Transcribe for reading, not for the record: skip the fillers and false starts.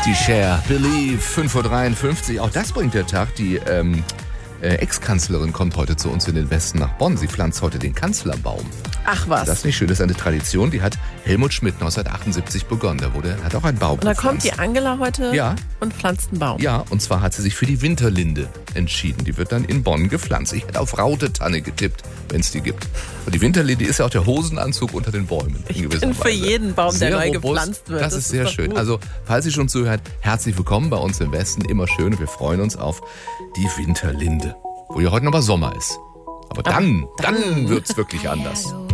Die Cher, Believe, 5:53 Uhr. Auch das bringt der Tag. Die Ex-Kanzlerin kommt heute zu uns in den Westen nach Bonn. Sie pflanzt heute den Kanzlerbaum. Ach was. Das ist nicht schön. Das ist eine Tradition, die hat Helmut Schmidt 1978 begonnen. Hat auch einen Baum Und da gepflanzt. kommt die Angela heute Ja. und pflanzt einen Baum. Ja, und zwar hat sie sich für die Winterlinde entschieden. Die wird dann in Bonn gepflanzt. Ich hätte auf Rautetanne getippt, wenn es die gibt. Und die Winterlinde ist ja auch der Hosenanzug unter den Bäumen. Ich bin für jeden Baum, der neu gepflanzt wird. Das ist sehr doch schön. gut. Also, falls Sie schon zuhört, herzlich willkommen bei uns im Westen. Immer schön. Wir freuen uns auf die Winterlinde. Wo ja heute noch mal Sommer ist. Aber dann wird's wirklich anders.